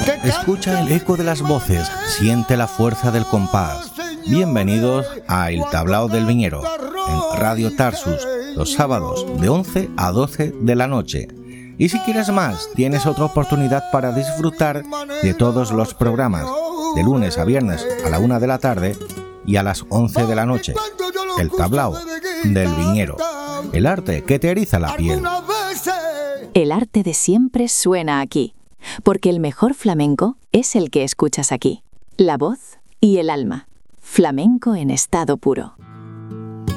Escucha el eco de las voces, siente la fuerza del compás. Bienvenidos a El Tablao del Viñero, en Radio Tarsus, los sábados de 11 a 12 de la noche. Y si quieres más, tienes otra oportunidad para disfrutar de todos los programas, de lunes a viernes a la 1 de la tarde y a las 11 de la noche. El Tablao del Viñero, el arte que te eriza la piel. El arte de siempre suena aquí, porque el mejor flamenco es el que escuchas aquí. La voz y el alma. Flamenco en estado puro.